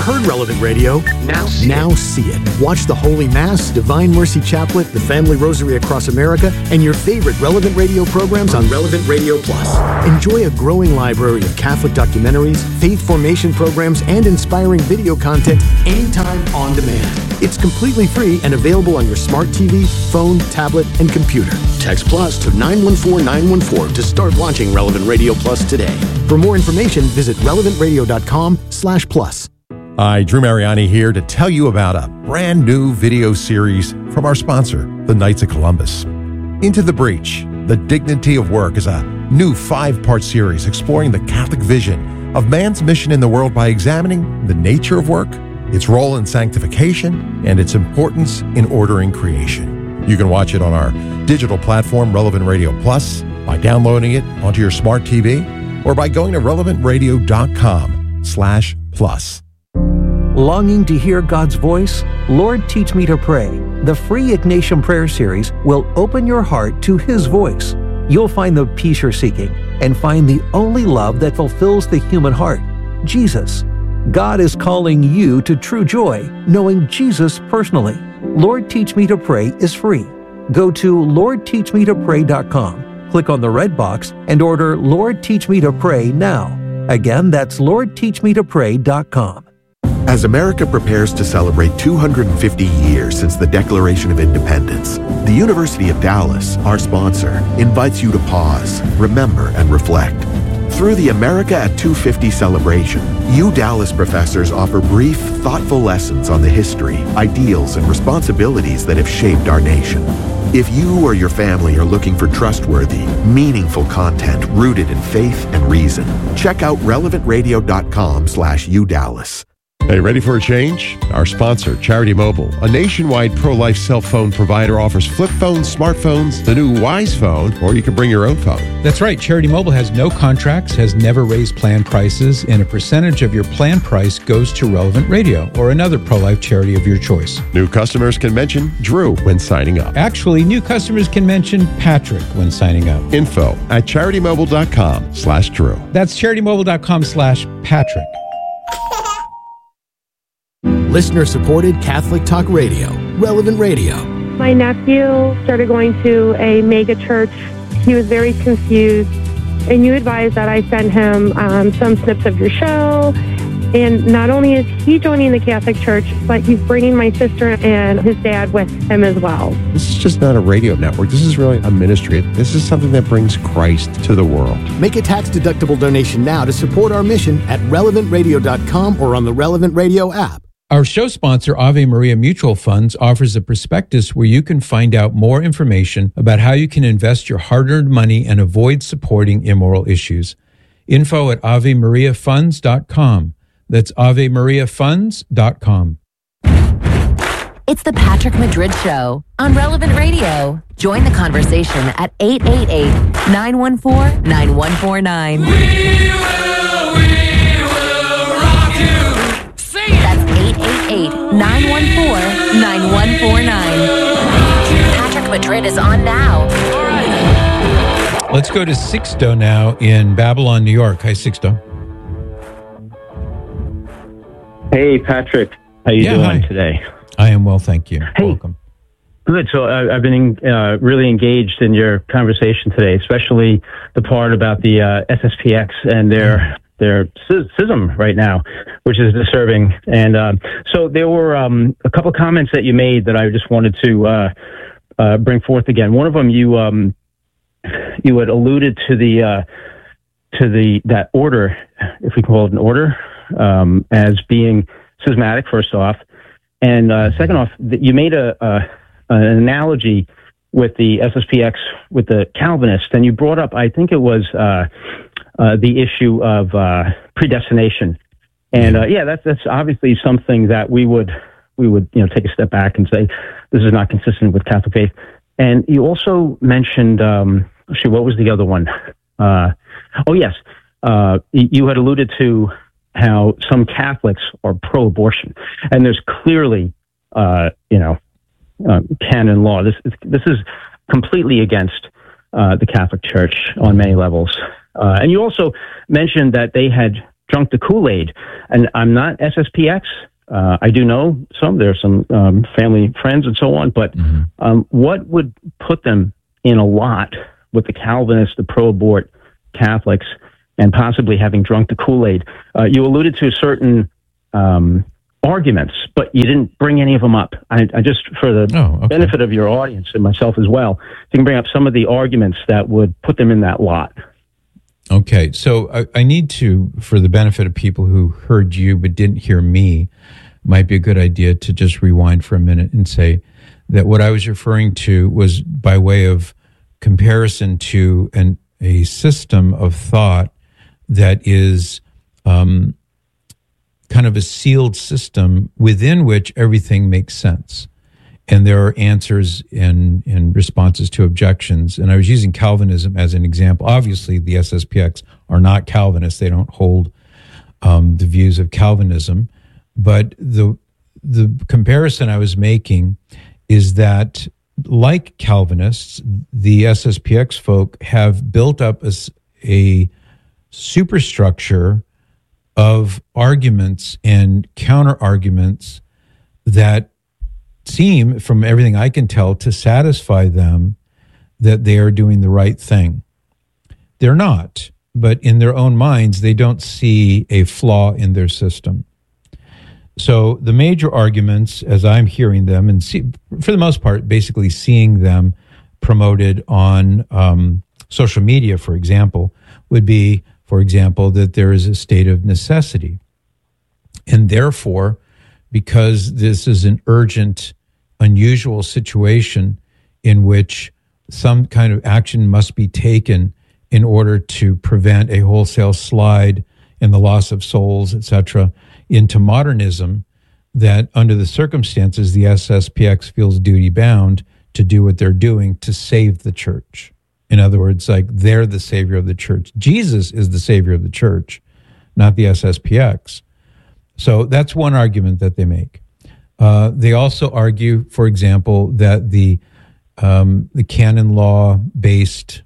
heard Relevant Radio? Now see it. Watch the Holy Mass, Divine Mercy Chaplet, the Family Rosary Across America, and your favorite Relevant Radio programs on Relevant Radio Plus. Enjoy a growing library of Catholic documentaries, faith formation programs, and inspiring video content anytime on demand. It's completely free and available on your smart TV, phone, tablet, and computer. Text Plus to 914-914 to start watching Relevant Radio Plus today. For more information, visit relevantradio.com/plus. Hi, Drew Mariani here to tell you about a brand new video series from our sponsor, the Knights of Columbus. Into the Breach, The Dignity of Work is a new 5-part series exploring the Catholic vision of man's mission in the world by examining the nature of work, its role in sanctification, and its importance in ordering creation. You can watch it on our digital platform, Relevant Radio Plus, by downloading it onto your smart TV, or by going to relevantradio.com/plus. Longing to hear God's voice? Lord, Teach Me to Pray. The free Ignatian Prayer Series will open your heart to His voice. You'll find the peace you're seeking and find the only love that fulfills the human heart, Jesus. God is calling you to true joy, knowing Jesus personally. Lord, Teach Me to Pray is free. Go to LordTeachMeToPray.com, click on the red box, and order Lord, Teach Me to Pray now. Again, that's LordTeachMeToPray.com. As America prepares to celebrate 250 years since the Declaration of Independence, the University of Dallas, our sponsor, invites you to pause, remember, and reflect. Through the America at 250 celebration, Dallas professors offer brief, thoughtful lessons on the history, ideals, and responsibilities that have shaped our nation. If you or your family are looking for trustworthy, meaningful content rooted in faith and reason, check out relevantradio.com/UDallas. Hey, ready for a change? Our sponsor, Charity Mobile, a nationwide pro-life cell phone provider, offers flip phones, smartphones, the new Wise phone, or you can bring your own phone. That's right. Charity Mobile has no contracts, has never raised plan prices, and a percentage of your plan price goes to Relevant Radio or another pro-life charity of your choice. New customers can mention Drew when signing up. Actually, new customers can mention Patrick when signing up. Info at CharityMobile.com/Drew. That's CharityMobile.com/Patrick. Listener-supported Catholic Talk Radio, Relevant Radio. My nephew started going to a mega church. He was very confused, and you advised that I send him some snips of your show. And not only is he joining the Catholic Church, but he's bringing my sister and his dad with him as well. This is just not a radio network. This is really a ministry. This is something that brings Christ to the world. Make a tax-deductible donation now to support our mission at relevantradio.com or on the Relevant Radio app. Our show sponsor, Ave Maria Mutual Funds, offers a prospectus where you can find out more information about how you can invest your hard-earned money and avoid supporting immoral issues. Info at AveMariaFunds.com. That's AveMariaFunds.com. It's the Patrick Madrid Show on Relevant Radio. Join the conversation at 888-914-9149. We will rock you. That's 888-914-9149. Patrick Madrid is on now. Let's go to Sixto now in Babylon, New York. Hi, Sixto. Hey, Patrick. How you doing today? I am well, thank you. Hey. Welcome. Good. So I've been really engaged in your conversation today, especially the part about the SSPX and their schism right now, which is disturbing. And so there were a couple of comments that you made that I just wanted to bring forth again. One of them, you had alluded to that order, if we can call it an order, as being schismatic, first off, and second off, you made an analogy with the SSPX with the Calvinists, and you brought up, I think it was the issue of predestination, and that's obviously something that we would take a step back and say this is not consistent with Catholic faith. And you also mentioned, what was the other one? You had alluded to how some Catholics are pro-abortion, and there's clearly, canon law. This is completely against the Catholic Church on many levels. And you also mentioned that they had drunk the Kool-Aid. And I'm not SSPX. I do know some. There are some family friends and so on. But what would put them in a lot with the Calvinists, the pro-abort Catholics, and possibly having drunk the Kool-Aid? You alluded to certain arguments, but you didn't bring any of them up. I just, for the benefit of your audience and myself as well, you can bring up some of the arguments that would put them in that lot. Okay, so I need to, for the benefit of people who heard you but didn't hear me, might be a good idea to just rewind for a minute and say that what I was referring to was by way of comparison to a system of thought that is kind of a sealed system within which everything makes sense. And there are answers and responses to objections. And I was using Calvinism as an example. Obviously, the SSPX are not Calvinists. They don't hold the views of Calvinism. But the comparison I was making is that, like Calvinists, the SSPX folk have built up a superstructure of arguments and counter-arguments that seem, from everything I can tell, to satisfy them that they are doing the right thing. They're not, but in their own minds, they don't see a flaw in their system. So the major arguments, as I'm hearing them, and for the most part, basically seeing them promoted on social media, for example, would be, for example, that there is a state of necessity. And therefore, because this is an urgent, unusual situation in which some kind of action must be taken in order to prevent a wholesale slide in the loss of souls, etc., into modernism, that under the circumstances, the SSPX feels duty-bound to do what they're doing to save the church. In other words, like, they're the savior of the church. Jesus is the savior of the church, not the SSPX. So that's one argument that they make. They also argue, for example, that the canon law-based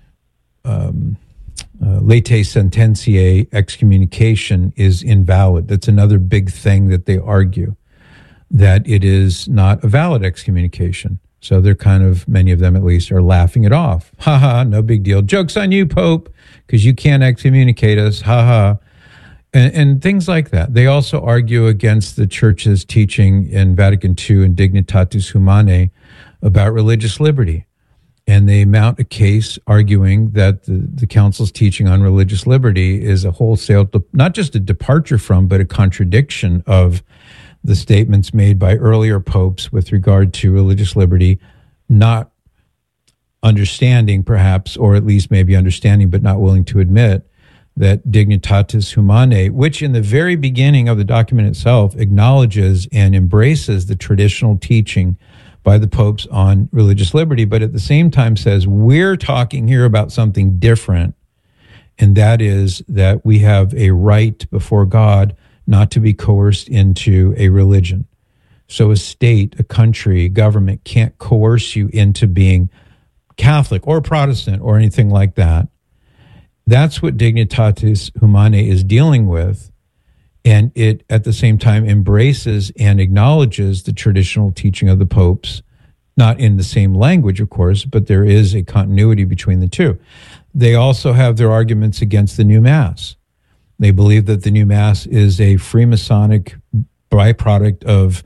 latae sententiae excommunication is invalid. That's another big thing that they argue, that it is not a valid excommunication. So they're kind of, many of them at least, are laughing it off. Ha ha, no big deal. Joke's on you, Pope, because you can't excommunicate us. Ha ha. And things like that. They also argue against the church's teaching in Vatican II and Dignitatis Humanae about religious liberty. And they mount a case arguing that the council's teaching on religious liberty is a wholesale, not just a departure from, but a contradiction of the statements made by earlier popes with regard to religious liberty, not understanding perhaps, or at least maybe understanding but not willing to admit, that Dignitatis Humanae, which in the very beginning of the document itself acknowledges and embraces the traditional teaching by the popes on religious liberty, but at the same time says, we're talking here about something different, and that is that we have a right before God not to be coerced into a religion. So a state, a country, government can't coerce you into being Catholic or Protestant or anything like that. That's what Dignitatis Humanae is dealing with, and it at the same time embraces and acknowledges the traditional teaching of the popes, not in the same language, of course, but there is a continuity between the two. They also have their arguments against the new Mass. They believe that the new Mass is a Freemasonic byproduct of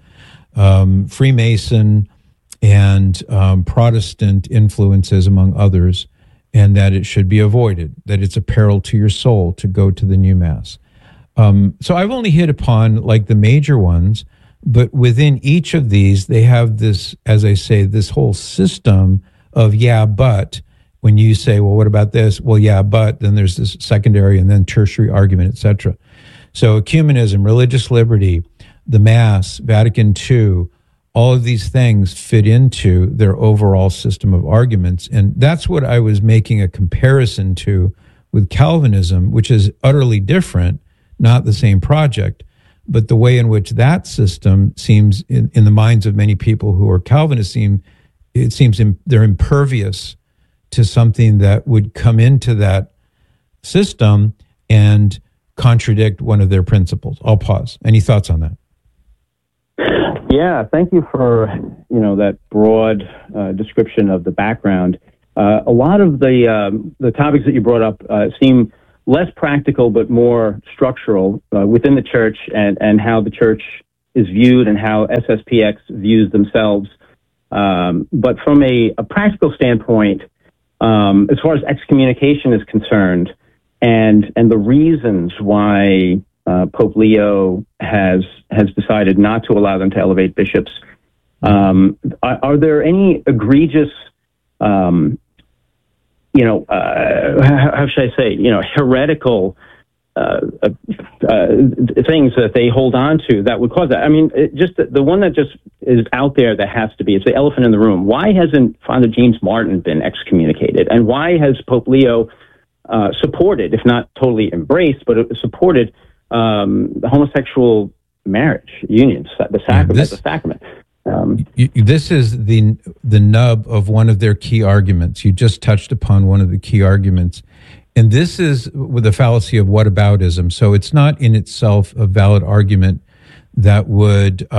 Freemason and Protestant influences, among others, and that it should be avoided, that it's a peril to your soul to go to the new Mass. So I've only hit upon like the major ones, but within each of these, they have this, as I say, this whole system of, yeah, but when you say, well, what about this? Well, yeah, but then there's this secondary and then tertiary argument, etc. So ecumenism, religious liberty, the Mass, Vatican II, all of these things fit into their overall system of arguments. And that's what I was making a comparison to with Calvinism, which is utterly different, not the same project, but the way in which that system seems, in the minds of many people who are Calvinists, they're impervious to something that would come into that system and contradict one of their principles. I'll pause. Any thoughts on that? Yeah, thank you for that broad description of the background. A lot of the topics that you brought up seem less practical but more structural within the church and how the church is viewed and how SSPX views themselves. But from a practical standpoint, as far as excommunication is concerned, and the reasons why Pope Leo has decided not to allow them to elevate bishops, are there any egregious, how should I say, heretical things that they hold on to that would cause that? I mean, just the one that just is out there that has to be, it's the elephant in the room. Why hasn't Father James Martin been excommunicated? And why has Pope Leo supported, if not totally embraced, but supported the homosexual marriage unions, the sacrament? This is the nub of one of their key arguments. You just touched upon one of the key arguments. And this is with the fallacy of whataboutism. So it's not in itself a valid argument that would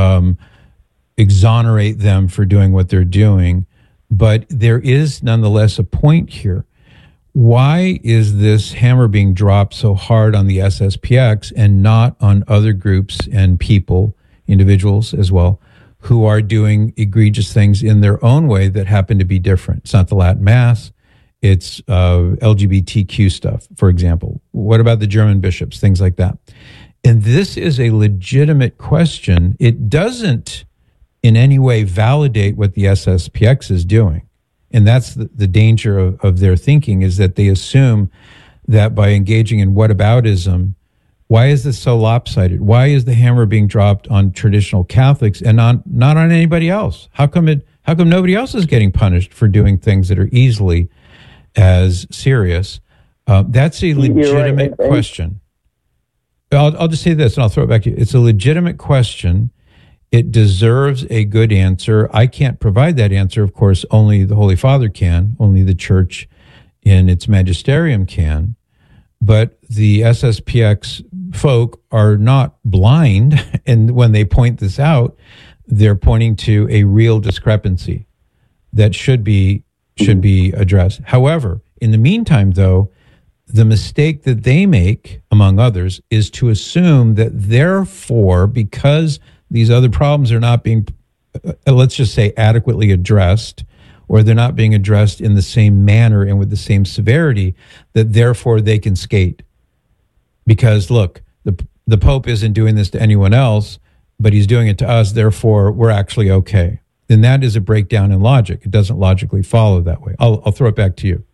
exonerate them for doing what they're doing. But there is nonetheless a point here. Why is this hammer being dropped so hard on the SSPX and not on other groups and people, individuals as well, who are doing egregious things in their own way that happen to be different? It's not the Latin Mass. It's LGBTQ stuff, for example. What about the German bishops, things like that? And this is a legitimate question. It doesn't in any way validate what the SSPX is doing. And that's the danger of their thinking, is that they assume that by engaging in whataboutism, why is this so lopsided? Why is the hammer being dropped on traditional Catholics and not on anybody else? How come nobody else is getting punished for doing things that are easily as serious? That's a legitimate question. I'll just say this, and I'll throw it back to you. It's a legitimate question. It deserves a good answer. I can't provide that answer. Of course, only the Holy Father can. Only the Church in its magisterium can. But the SSPX folk are not blind. And when they point this out, they're pointing to a real discrepancy that should be addressed. However, in the meantime, though, the mistake that they make, among others, is to assume that therefore, because these other problems are not being, let's just say, adequately addressed, or they're not being addressed in the same manner and with the same severity, that therefore they can skate. Because, look, the Pope isn't doing this to anyone else, but he's doing it to us, therefore we're actually okay. Then that is a breakdown in logic. It doesn't logically follow that way. I'll throw it back to you.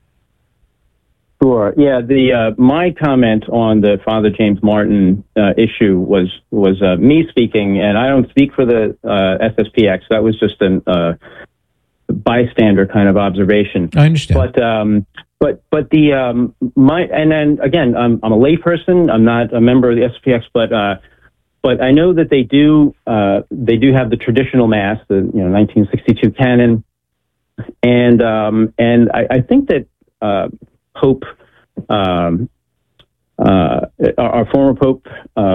Sure. Yeah. My comment on the Father James Martin issue was me speaking, and I don't speak for the SSPX. That was just a bystander kind of observation. I understand. But and then again, I'm a layperson. I'm not a member of the SSPX, but I know that they do have the traditional Mass, the 1962 canon, and I think that Pope, our former Pope,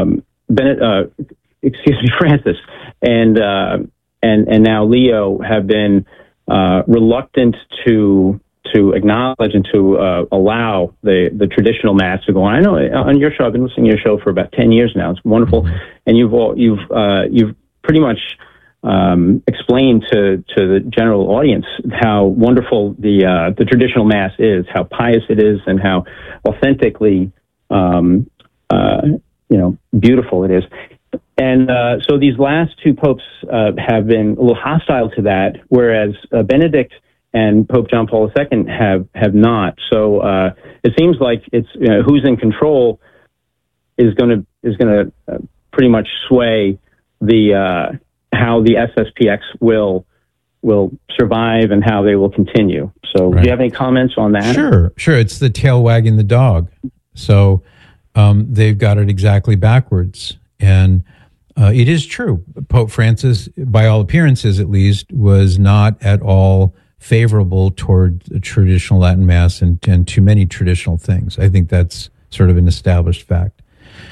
Francis, and now Leo have been reluctant to acknowledge and to allow the traditional Mass to go on. I know on your show, I've been listening to your show for about 10 years now. It's wonderful, and you've pretty much explained to the general audience how wonderful the traditional Mass is, how pious it is, and how authentically beautiful it is. And so these last two popes have been a little hostile to that, whereas Benedict and Pope John Paul II have not. So it seems like it's who's in control is going to pretty much sway the how the SSPX will survive and how they will continue. So Do you have any comments on that? Sure. It's the tail wagging the dog. So they've got it exactly backwards. And it is true. Pope Francis, by all appearances at least, was not at all favorable toward the traditional Latin Mass and to many traditional things. I think that's sort of an established fact.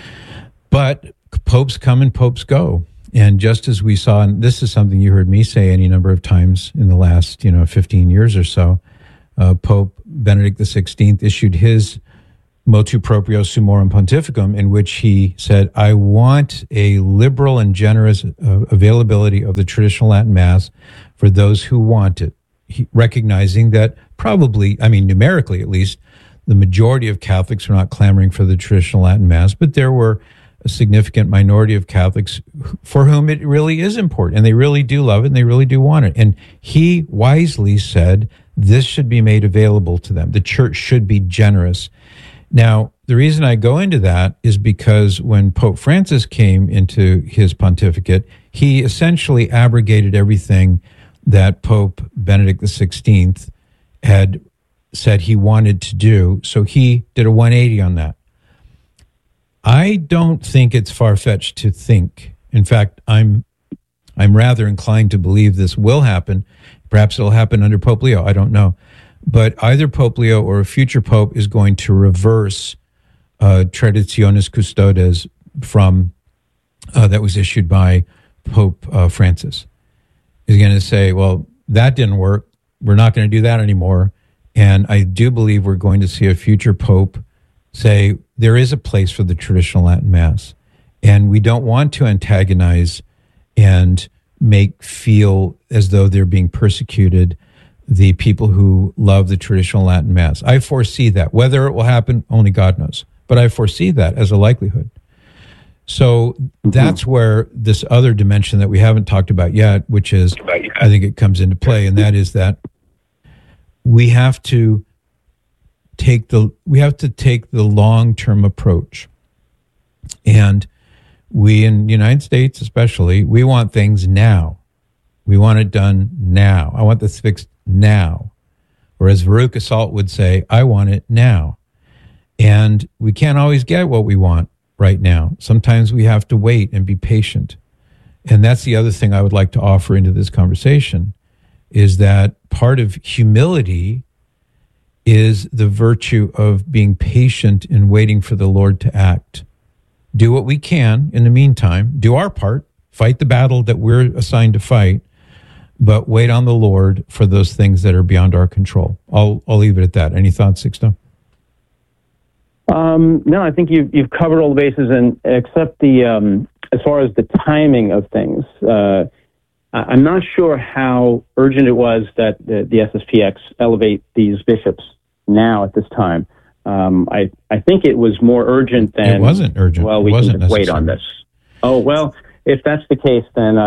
But popes come and popes go. And just as we saw, and this is something you heard me say any number of times in the last, 15 years or so, Pope Benedict XVI issued his Motu Proprio Summorum Pontificum, in which he said, I want a liberal and generous availability of the traditional Latin Mass for those who want it, recognizing that probably, numerically at least, the majority of Catholics are not clamoring for the traditional Latin Mass, but there were a significant minority of Catholics for whom it really is important, and they really do love it, and they really do want it. And he wisely said, this should be made available to them. The church should be generous. Now, the reason I go into that is because when Pope Francis came into his pontificate, he essentially abrogated everything that Pope Benedict XVI had said he wanted to do. So he did a 180 on that. I don't think it's far-fetched to think. In fact, I'm rather inclined to believe this will happen. Perhaps it'll happen under Pope Leo. I don't know. But either Pope Leo or a future pope is going to reverse Traditionis Custodes from that was issued by Pope Francis. He's going to say, well, that didn't work. We're not going to do that anymore. And I do believe we're going to see a future pope say there is a place for the traditional Latin Mass. And we don't want to antagonize and make feel as though they're being persecuted the people who love the traditional Latin Mass. I foresee that. Whether it will happen, only God knows. But I foresee that as a likelihood. So that's where this other dimension that we haven't talked about yet, which is, I think it comes into play, and that is that we have to take the long-term approach. And we in the United States especially, we want things now. We want it done now. I want this fixed now. Or as Veruca Salt would say, I want it now. And we can't always get what we want right now. Sometimes we have to wait and be patient. And that's the other thing I would like to offer into this conversation, is that part of humility is the virtue of being patient and waiting for the Lord to act. Do what we can in the meantime, do our part, fight the battle that we're assigned to fight, but wait on the Lord for those things that are beyond our control. I'll leave it at that. Any thoughts, Sixto? No, I think you've covered all the bases, and except the as far as the timing of things, I'm not sure how urgent it was that the SSPX elevate these bishops now at this time. I think it was more urgent than... It wasn't urgent. Well, we can just wait on this. Oh, well, if that's the case, then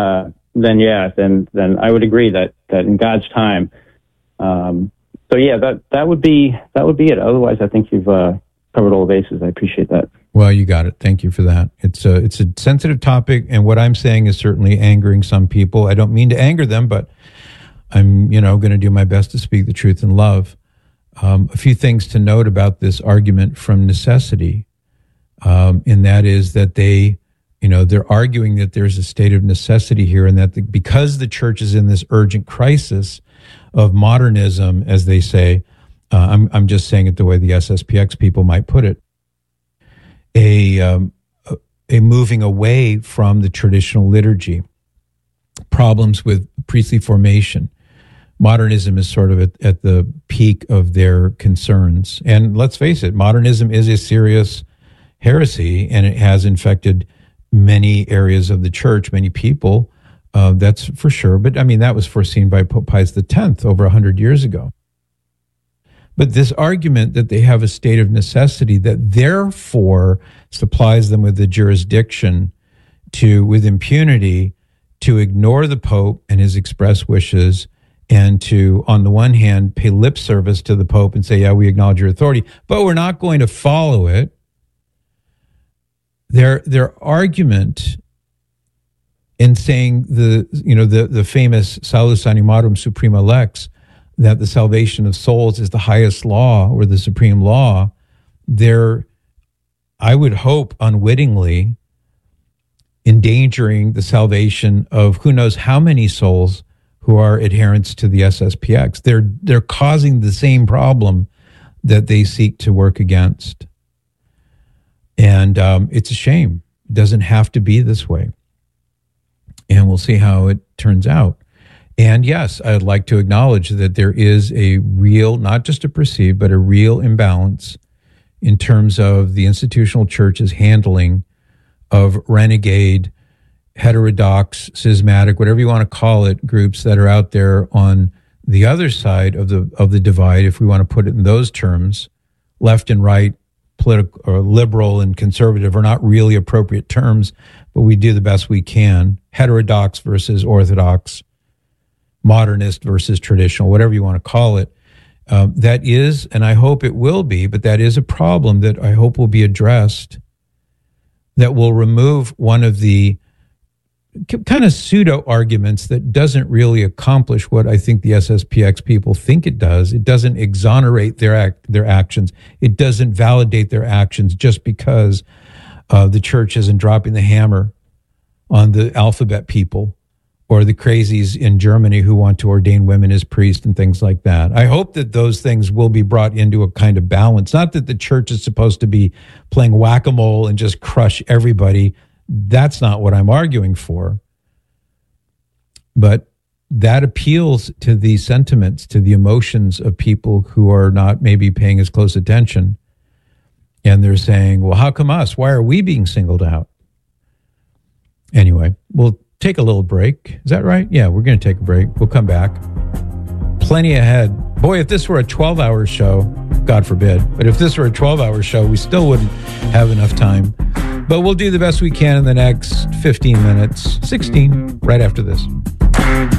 I would agree that in God's time. So yeah, that would be it. Otherwise, I think you've covered all the bases. I appreciate that. Well, you got it. Thank you for that. It's a sensitive topic, and what I'm saying is certainly angering some people. I don't mean to anger them, but I'm going to do my best to speak the truth in love. A few things to note about this argument from necessity, and that is that they're arguing that there's a state of necessity here, and that because the church is in this urgent crisis of modernism, as they say, I'm just saying it the way the SSPX people might put it, a moving away from the traditional liturgy, problems with priestly formation. Modernism is sort of at the peak of their concerns. And let's face it, modernism is a serious heresy, and it has infected many areas of the church, many people, that's for sure. But that was foreseen by Pope Pius X over 100 years ago. But this argument that they have a state of necessity that therefore supplies them with the jurisdiction with impunity, to ignore the Pope and his express wishes, and to, on the one hand, pay lip service to the Pope and say, yeah, we acknowledge your authority, but we're not going to follow it. Their argument in saying the famous Salus Animarum Suprema Lex, that the salvation of souls is the highest law or the supreme law, they're, I would hope, unwittingly endangering the salvation of who knows how many souls who are adherents to the SSPX. They're causing the same problem that they seek to work against. And it's a shame. It doesn't have to be this way. And we'll see how it turns out. And yes, I'd like to acknowledge that there is a real, not just a perceived, but a real imbalance in terms of the institutional church's handling of renegade, heterodox, schismatic, whatever you want to call it, groups that are out there on the other side of the divide, if we want to put it in those terms. Left and right, political or liberal and conservative are not really appropriate terms, but we do the best we can. Heterodox versus orthodox, modernist versus traditional, whatever you want to call it. That is, and I hope it will be, but that is a problem that I hope will be addressed, that will remove one of the kind of pseudo arguments that doesn't really accomplish what I think the SSPX people think it does. It doesn't exonerate their actions. It doesn't validate their actions just because the church isn't dropping the hammer on the alphabet people or the crazies in Germany who want to ordain women as priests and things like that. I hope that those things will be brought into a kind of balance. Not that the church is supposed to be playing whack-a-mole and just crush everybody. That's not what I'm arguing for. But that appeals to the sentiments, to the emotions of people who are not maybe paying as close attention. And they're saying, well, how come us? Why are we being singled out? Anyway, we'll take a little break. Is that right? Yeah, we're going to take a break. We'll come back. Plenty ahead. Boy, if this were a 12-hour show, God forbid, but if this were a 12-hour show, we still wouldn't have enough time. But we'll do the best we can in the next 15 minutes, 16, right after this.